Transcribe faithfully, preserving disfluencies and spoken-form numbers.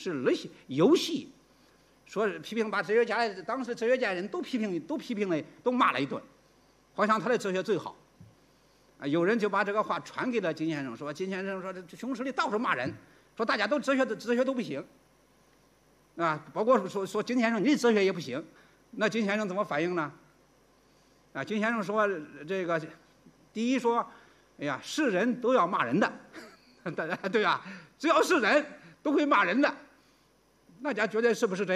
是儿戏游戏，说批评把哲学家当时哲学家人都批评都批评了都骂了一顿，好像他的哲学最好。啊，有人就把这个话传给了金先生，说金先生说这熊十力到处骂人，说大家都哲学的哲学都不行，啊，包括说说金先生你的哲学也不行，那金先生怎么反应呢？啊，金先生说这个，第一说，哎呀，是人都要骂人的，对吧？只要是人都会骂人的，大家觉得是不是这样？